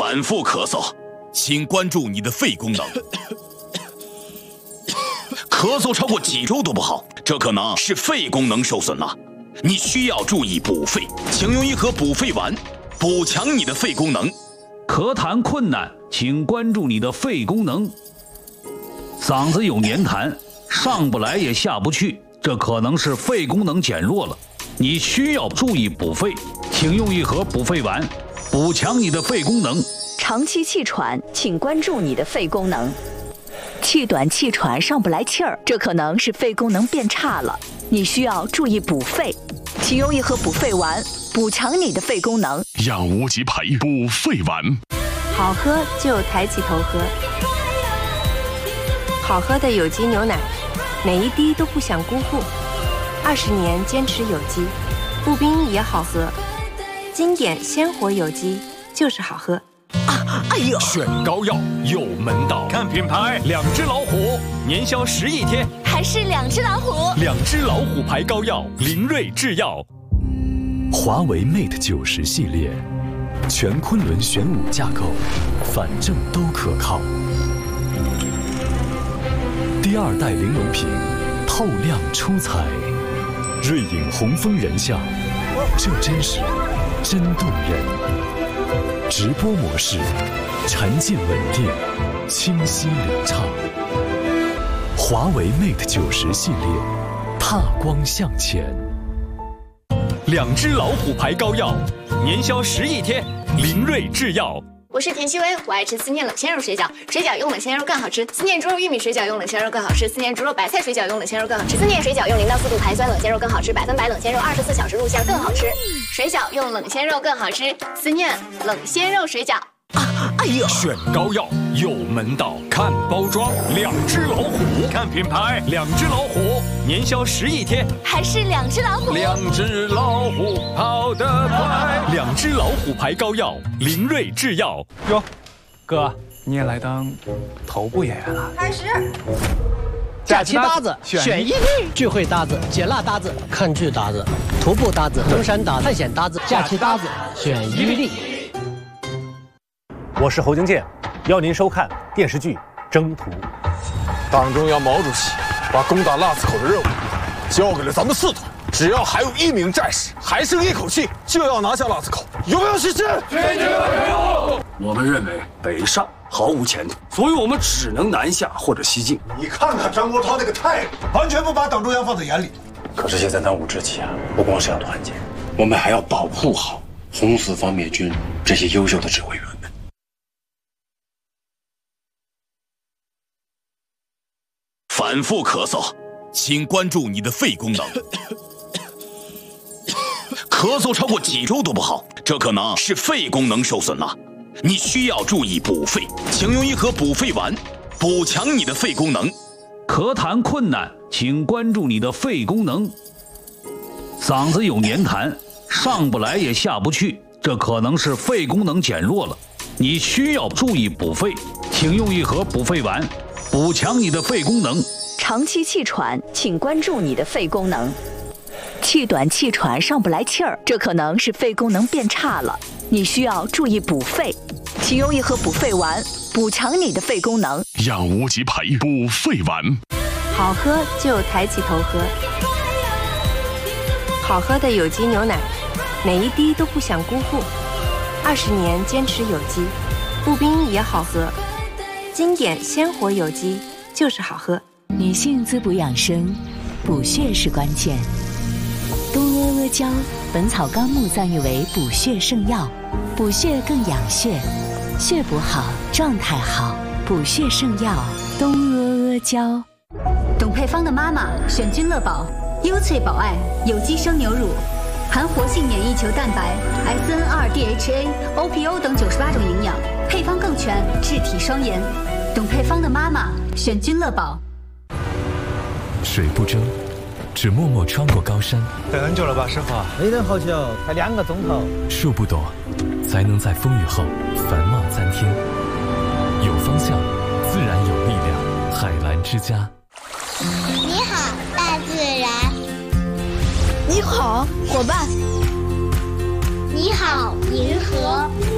反复咳嗽，请关注你的肺功能。咳嗽超过几周都不好，这可能是肺功能受损了，你需要注意补肺，请用一盒补肺丸，补强你的肺功能。 咳痰困难，请关注你的肺功能。嗓子有黏痰，上不来也下不去，这可能是肺功能减弱了，你需要注意补肺，请用一盒补肺丸，补强你的肺功能。 长期气喘，请关注你的肺功能。气短气喘，上不来气儿，这可能是肺功能变差了，你需要注意补肺，请用一盒补肺丸，补强你的肺功能。 养无极牌补肺丸， 好喝就抬起头喝。好喝的有机牛奶，每一滴都不想辜负。20年坚持有机，步冰也好喝。经典鲜活有机就是好喝。 哎呦！ 选膏药有门道，看品牌，两只老虎，年销10亿天， 还是两只老虎。 两只老虎牌膏药，林瑞制药。 华为 Mate 90系列，全昆仑玄武架构，反正都可靠。第2代玲珑屏，透亮出彩，瑞影红枫人像，这真实，真动人。直播模式，沉浸稳定，清晰流畅。华为 Mate 90系列，踏光向前。 两只老虎牌膏药，年销10亿天，林瑞制药。 我是田曦薇，我爱吃思念冷鲜肉水饺，水饺用冷鲜肉更好吃。思念猪肉玉米水饺用冷鲜肉更好吃，思念猪肉白菜水饺用冷鲜肉更好吃。思念水饺用0到4度排酸冷鲜肉更好吃，100%冷鲜肉24小时入馅更好吃。水饺用冷鲜肉更好吃，思念冷鲜肉水饺。 哎呦！ 选膏药有门道，看包装，两只老虎，看品牌，两只老虎，年销10亿天， 还是两只老虎。 两只老虎跑得快，两只老虎牌膏药，林瑞制药。 哟，哥，你也来当头部演员了？ 开始。 假期搭子选一对， 聚会搭子、解辣搭子、看剧搭子、徒步搭子、登山搭子、探险搭子、假期搭子，选一例。 我是侯京健，邀您收看电视剧《征途》。 党中央毛主席把攻打腊子口的任务交给了咱们4团，只要还有1名战士还剩一口气，就要拿下腊子口，有没有信心？ 坚决有！我们认为北上毫无前途，所以我们只能南下或者西进。 你看看张国焘那个态度，完全不把党中央放在眼里。 可是现在当务之急啊，不光是要团结，我们还要保护好红四方面军这些优秀的指挥员们。 反复咳嗽，请关注你的肺功能。咳嗽超过几周都不好，这可能是肺功能受损了，你需要注意补肺，请用一盒补肺丸，补强你的肺功能。 咳痰困难，请关注你的肺功能。嗓子有黏痰，上不来也下不去，这可能是肺功能减弱了，你需要注意补肺，请用一盒补肺丸，补强你的肺功能。 长期气喘，请关注你的肺功能。气短气喘，上不来气儿，这可能是肺功能变差了，你需要注意补肺，请用一盒补肺丸，补强你的肺功能。 养无极牌补肺丸， 好喝就抬起头喝。好喝的有机牛奶，每一滴都不想辜负。20年坚持有机，步冰也好喝。经典鲜活有机就是好喝。 女性滋补养生，补血是关键。东阿阿胶，《本草纲目》赞誉为补血圣药，补血更养血，血补好，状态好，补血圣药东阿阿胶。 董配方的妈妈选君乐宝，优萃保爱有机生牛乳，含活性免疫球蛋白、SNR、DHA、OPO 等98种营养，配方更全，治体双颜。董配方的妈妈选君乐宝。 水不争，只默默穿过高山。 等很久了吧，师傅？ 没等好久，才2个钟头。 树不多，才能在风雨后繁茂参天。有方向，自然有力量。海蓝之家。 你好，大自然。 你好，伙伴。 你好，银河。